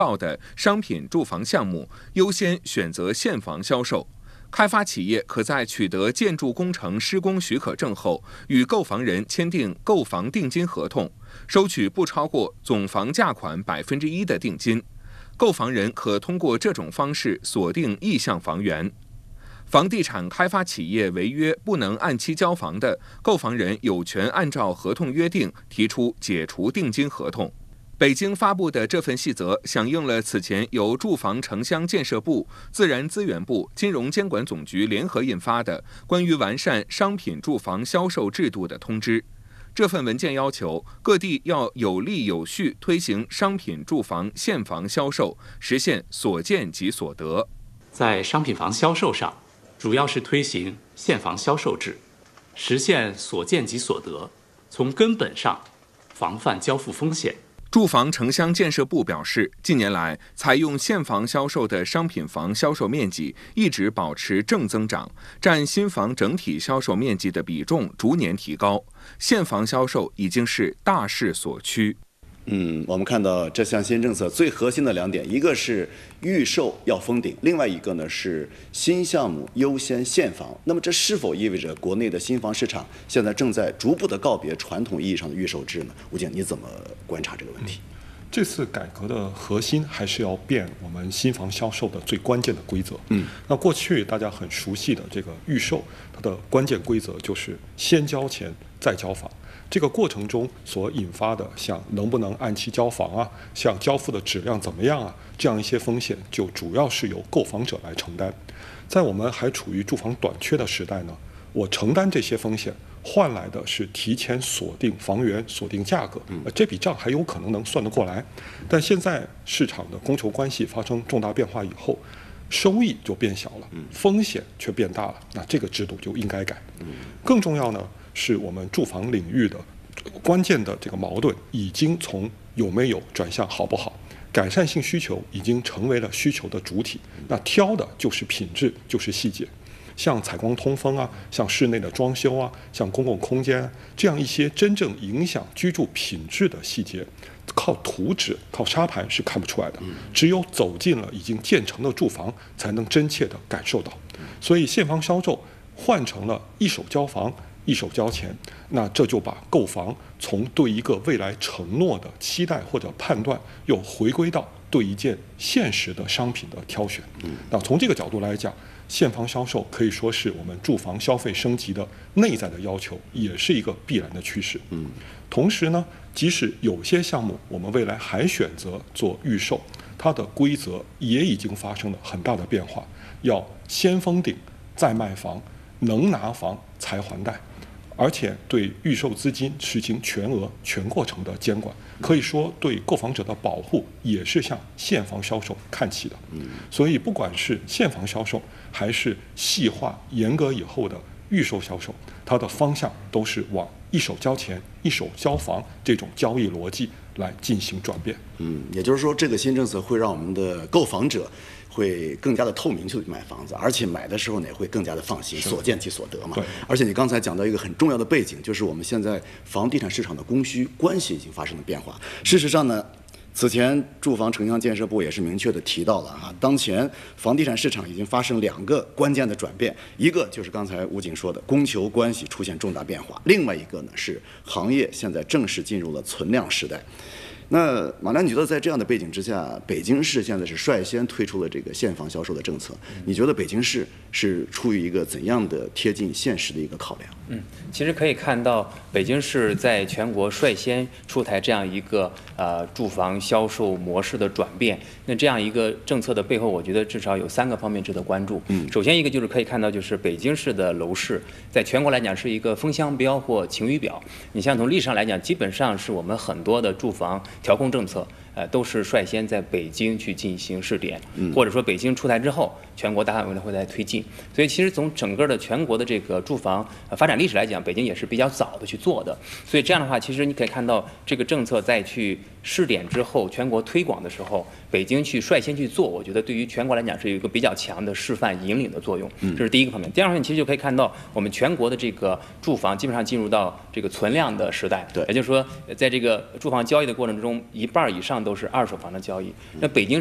报的商品住房项目，优先选择现房销售。开发企业可在取得建筑工程施工许可证后，与购房人签订购房定金合同，收取不超过总房价款1%的定金。购房人可通过这种方式锁定意向房源。房地产开发企业违约不能按期交房的，购房人有权按照合同约定提出解除定金合同。北京发布的这份细则响应了此前由住房城乡建设部、自然资源部、金融监管总局联合印发的关于完善商品住房销售制度的通知。这份文件要求各地要有力有序推行商品住房现房销售，实现所见即所得。 在商品房销售上，主要是推行现房销售制，实现所见即所得，从根本上防范交付风险。 住房城乡建设部表示，近年来采用现房销售的商品房销售面积一直保持正增长，占新房整体销售面积的比重逐年提高，现房销售已经是大势所趋。 我们看到这项新政策最核心的2点，一个是预售要封顶，另外一个呢是新项目优先现房。那么这是否意味着国内的新房市场现在正在逐步的告别传统意义上的预售制呢？吴警，你怎么观察这个问题？ 这次改革的核心还是要变我们新房销售的最关键的规则。那过去大家很熟悉的这个预售，它的关键规则就是先交钱再交房。这个过程中所引发的像能不能按期交房啊，像交付的质量怎么样啊，这样一些风险就主要是由购房者来承担。在我们还处于住房短缺的时代呢，我承担这些风险，换来的是提前锁定房源、锁定价格，这笔账还有可能算得过来。但现在市场的供求关系发生重大变化以后，收益就变小了，风险却变大了，那这个制度就应该改。更重要呢，是我们住房领域的关键的这个矛盾已经从有没有转向好不好，改善性需求已经成为了需求的主体，那挑的就是品质，就是细节。像采光通风啊，像室内的装修啊，像公共空间啊，这样一些真正影响居住品质的细节，靠图纸、靠沙盘是看不出来的，只有走进了已经建成的住房，才能真切地感受到。所以现房销售换成了一手交房一手交钱，那这就把购房从对一个未来承诺的期待或者判断，又回归到对一件现实的商品的挑选。那从这个角度来讲，现房销售可以说是我们住房消费升级的内在的要求，也是一个必然的趋势。同时呢，即使有些项目我们未来还选择做预售，它的规则也已经发生了很大的变化，要先封顶再卖房，能拿房才还贷，而且对预售资金实行全额全过程的监管，可以说对购房者的保护也是向现房销售看齐的。所以不管是现房销售还是细化严格以后的预售销售，它的方向都是往一手交钱一手交房这种交易逻辑来进行转变。 也就是说，这个新政策会让我们的购房者会更加的透明去买房子，而且买的时候呢也会更加的放心，所见即所得嘛。而且你刚才讲到一个很重要的背景，就是我们现在房地产市场的供需关系已经发生了变化。事实上呢，此前住房城乡建设部也是明确的提到了当前房地产市场已经发生2个关键的转变，一个就是刚才吴警说的供求关系出现重大变化，另外一个呢是行业现在正式进入了存量时代。那马良，你觉得在这样的背景之下，北京市现在是率先推出了这个现房销售的政策，你觉得北京市是出于一个怎样的贴近现实的一个考量？ 其实可以看到，北京市在全国率先出台这样一个住房销售模式的转变。那这样一个政策的背后，我觉得至少有3个方面值得关注。首先一个就是可以看到，就是北京市的楼市在全国来讲是一个风向标或晴雨表。你像从历史上来讲，基本上是我们很多的住房调控政策，都是率先在北京去进行试点，或者说北京出台之后，全国大范围的会来推进。所以其实从整个的全国的这个住房发展历史来讲，北京也是比较早的去做的。所以这样的话，其实你可以看到这个政策在去试点之后，全国推广的时候，北京去率先去做，我觉得对于全国来讲是有一个比较强的示范引领的作用，这是第一个方面。第二方面，其实就可以看到我们全国的这个住房基本上进入到这个存量的时代，也就是说，在这个住房交易的过程中，1半以上上都是二手房的交易。那北京